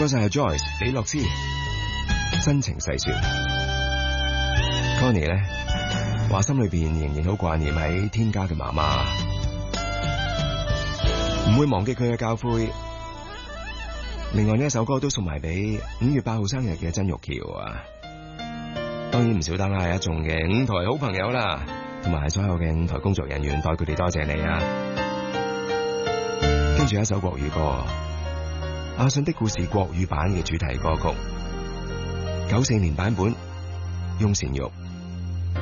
該晒係 Joyce 李樂詩真情細說。Connie 咧話心裏邊仍然好掛念喺天家嘅媽媽，唔會忘記佢嘅教誨。另外呢一首歌都送埋俾5月8號生日嘅曾玉橋啊，當然唔少得啦係一眾嘅5台好朋友啦，同埋所有嘅5台工作人員，代佢哋多謝你啊！跟住一首國語歌，阿信的故事國語版嘅主題歌曲，94年版本，翁倩玉。